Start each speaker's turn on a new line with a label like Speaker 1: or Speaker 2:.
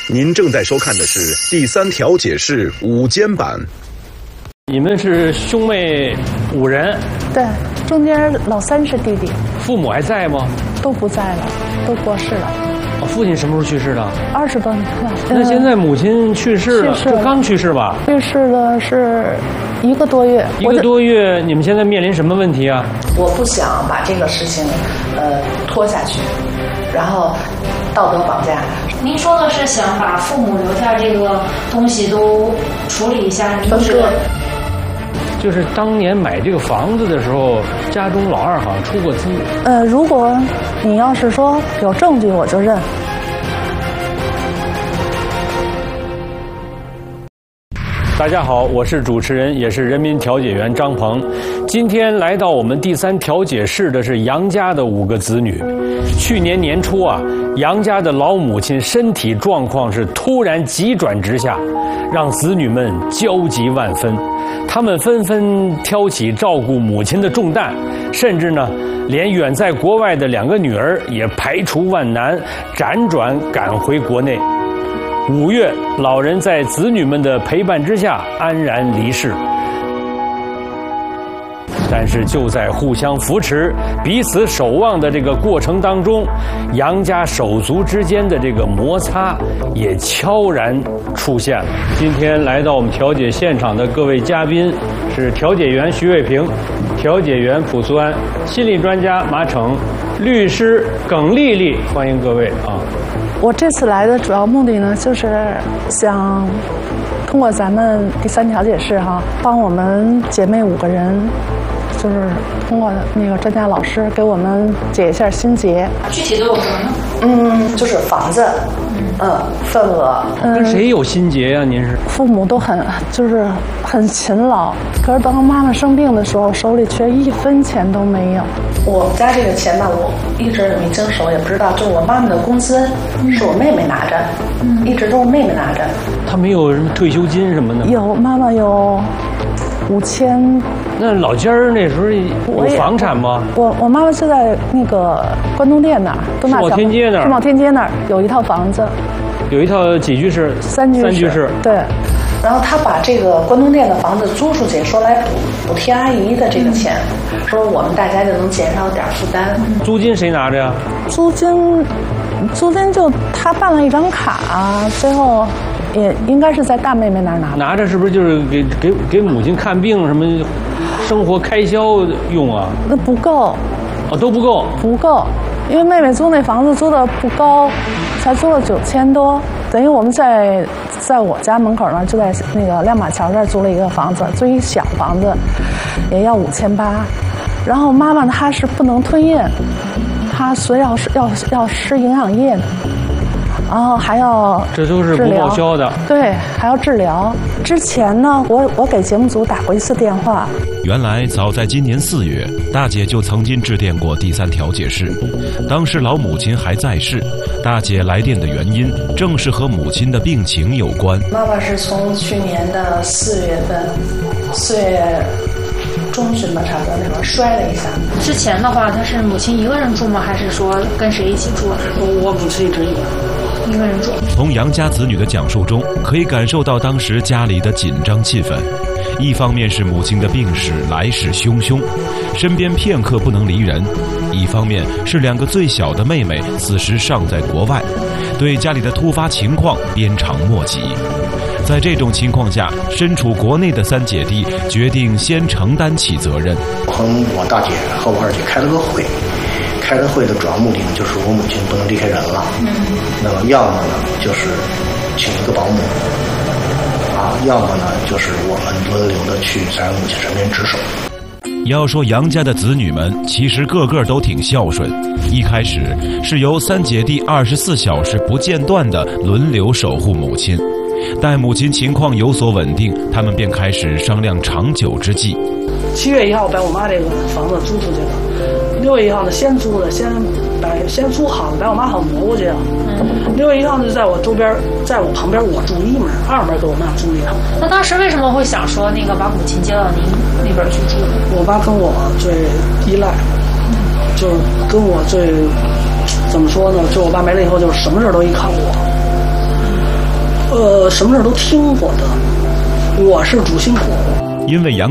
Speaker 1: 您正在收看的是第3调解室午间版。
Speaker 2: 你们是兄妹5人？
Speaker 3: 对，中间老三是弟弟。
Speaker 2: 父母还在吗？
Speaker 3: 都不在了，都过世了。
Speaker 2: 父亲什么时候去世的
Speaker 3: ？20多年了。
Speaker 2: 那现在母亲去世了，就刚去世吧？
Speaker 3: 去世的是1个多月。
Speaker 2: 1个多月，你们现在面临什么问题啊？
Speaker 4: 我不想把这个事情拖下去，然后道德绑架。
Speaker 5: 您说的是想把父母留下这个东西都处理一下，您是？
Speaker 2: 就是当年买这个房子的时候，家中老二好像出过资。
Speaker 3: 如果你要是说有证据，我就认。
Speaker 2: 大家好，我是主持人，也是人民调解员张鹏。今天来到我们第3调解室的是杨家的5个子女。去年年初啊，杨家的老母亲身体状况是突然急转直下，让子女们焦急万分。他们纷纷挑起照顾母亲的重担，甚至呢，连远在国外的2个女儿也排除万难，辗转赶回国内。5月，老人在子女们的陪伴之下安然离世。但是就在互相扶持、彼此守望的这个过程当中，杨家手足之间的这个摩擦也悄然出现了。今天来到我们调解现场的各位嘉宾是调解员徐卫平、调解员蒲苏安、心理专家马骋、律师耿丽丽，欢迎各位啊！
Speaker 3: 我这次来的主要目的呢，就是想通过咱们第3调解室帮我们姐妹5个人，就是通过那个专家老师给我们解一下心结。
Speaker 5: 具体都有什么呢？
Speaker 4: 就是房子，份额。
Speaker 2: 跟谁有心结呀？您是？
Speaker 3: 父母都很勤劳，可是当妈妈生病的时候，手里却1分钱都没有。
Speaker 4: 我们家这个钱吧，我一直也没经手，也不知道。就是我妈妈的工资是我妹妹拿着，一直都是妹妹拿着。
Speaker 2: 她没有什么退休金什么的？
Speaker 3: 有，妈妈有5000。
Speaker 2: 那老家儿那时候有房产吗？
Speaker 3: 我妈妈就在那个关东店那儿，世贸天街那儿，世贸天街那儿有一套房子，
Speaker 2: 有一套几居室？3居室。
Speaker 3: 对。
Speaker 4: 然后他把这个关东店的房子租出去，说来补贴阿姨的这个钱，说我们大家就能减少点负担。
Speaker 2: 租金谁拿着呀？
Speaker 3: 租金就他办了一张卡，最后也应该是在大妹妹那儿拿。
Speaker 2: 拿着是不是就是给母亲看病什么生活开销用啊？
Speaker 3: 那不够。
Speaker 2: 都不够。
Speaker 3: 不够，因为妹妹租那房子租的不高，才租了9000多，等于我们在我家门口呢，就在那个亮马桥这儿租了一个房子，租一小房子，也要5800。然后妈妈她是不能吞咽，她所以要吃营养液的，然后还要
Speaker 2: 这都是不报销的。
Speaker 3: 对，还要治疗。之前呢，我给节目组打过1次电话。
Speaker 6: 原来早在今年4月，大姐就曾经致电过第3调解室，当时老母亲还在世。大姐来电的原因正是和母亲的病情有关。
Speaker 4: 妈妈是从去年的4月中旬吧，差不多那会儿摔了一下。
Speaker 5: 之前的话，她是母亲一个人住吗？还是说跟谁一起住？
Speaker 4: 我母亲一个人住。
Speaker 6: 从杨家子女的讲述中，可以感受到当时家里的紧张气氛。一方面是母亲的病史来势汹汹，身边片刻不能离人；一方面是2个最小的妹妹此时尚在国外，对家里的突发情况鞭长莫及。在这种情况下，身处国内的3姐弟决定先承担起责任。
Speaker 7: 我和我大姐和我2姐开了个会，开的会的主要目的呢，就是我母亲不能离开人了。那么要么呢，就是请一个保姆。要么呢，就是我们轮流的去在母亲身边值守。
Speaker 6: 要说杨家的子女们，其实个个都挺孝顺。一开始是由3姐弟24小时不间断地轮流守护母亲，待母亲情况有所稳定，他们便开始商量长久之计。
Speaker 8: 7月1号把我妈这个房子租出去了，6月1号呢先租的，先租好了，把我妈好挪过去了。6月1号呢，在我周边，在我旁边，我住1门，2门给我妈租一套。
Speaker 5: 那当时为什么会想说那个把母亲接到您那边去住？
Speaker 8: 我爸跟我最依赖，就是跟我最怎么说呢？就我爸没了以后，就是什么事都依靠我。 什么事都听我的，我是主心骨。
Speaker 6: 因为杨